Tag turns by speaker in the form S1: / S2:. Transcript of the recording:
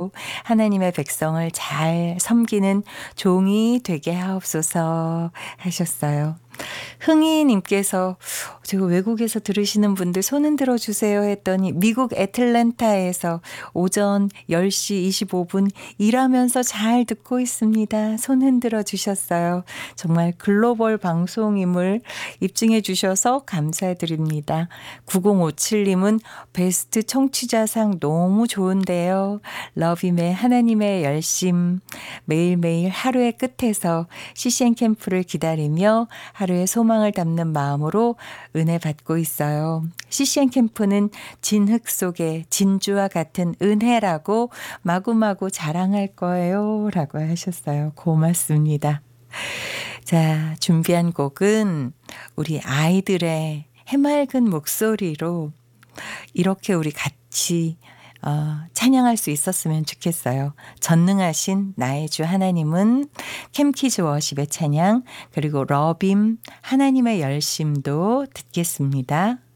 S1: 오늘도 하나님의 백성을 잘 섬기는 종이 되게 하옵소서 하셨어요. 흥이님께서 제가 외국에서 들으시는 분들 손 흔들어 주세요 했더니 미국 애틀랜타에서 오전 10시 25분 일하면서 잘 듣고 있습니다. 손 흔들어 주셨어요. 정말 글로벌 방송임을 입증해 주셔서 감사드립니다. 9057님은 베스트 청취자상 너무 좋은데요. 러빔의 하나님의 열심 매일매일 하루의 끝에서 CCN 캠프를 기다리며 하루의 소망을 담는 마음으로 은혜 받고 있어요. CCN 캠프는 진흙 속에 진주와 같은 은혜라고 마구마구 자랑할 거예요. 라고 하셨어요. 고맙습니다. 자, 준비한 곡은 우리 아이들의 해맑은 목소리로 이렇게 우리 같이 찬양할 수 있었으면 좋겠어요. 전능하신 나의 주 하나님은 캠키즈 워십의 찬양 그리고 러빔 하나님의 열심도 듣겠습니다.